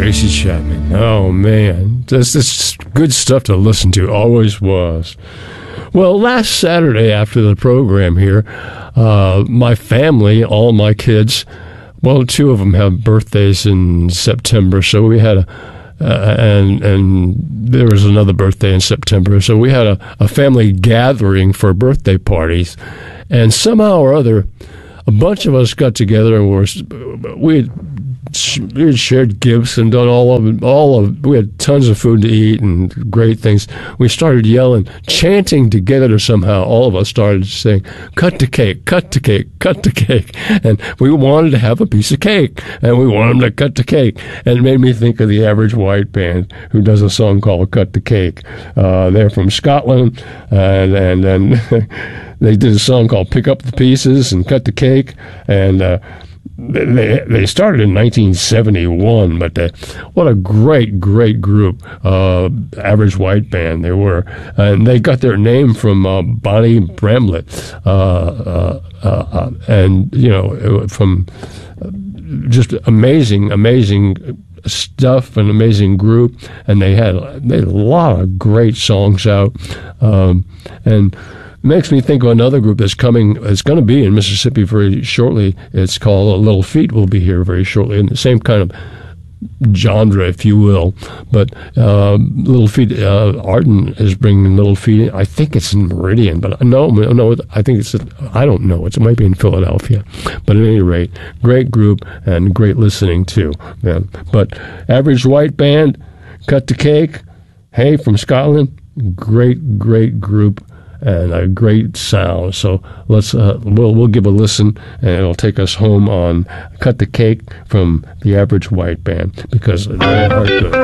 Tracy Chapman. Oh, man. This is good stuff to listen to. Always was. Well, last Saturday after the program here, my family, all my kids, well, two of them have birthdays in September, so we had and there was another birthday in September, so we had a family gathering for birthday parties, and somehow or other, a bunch of us got together and we had shared gifts and done we had tons of food to eat and great things. We started yelling, chanting together somehow. All of us started saying, cut the cake, cut the cake, cut the cake. And we wanted to have a piece of cake, and we wanted them to cut the cake. And it made me think of the Average White Band, who does a song called Cut the Cake. They're from Scotland, and they did a song called Pick Up the Pieces and Cut the Cake, and they started in 1971, but what a great group, Average White Band they were, and they got their name from Bonnie Bramlett, and from just amazing stuff, an amazing group, and they had a lot of great songs out, and makes me think of another group that's going to be in Mississippi very shortly. It's called Little Feat, will be here very shortly, in the same kind of genre, if you will. But Little Feat, Arden is bringing Little Feat. I think it's in Meridian, but no, I think I don't know. It might be in Philadelphia. But at any rate, great group and great listening too. Yeah. But Average White Band, Cut the Cake, hey, from Scotland, great group. And a great sound. So let's we'll give a listen, and it'll take us home on Cut the Cake from the Average White Band, because they are good.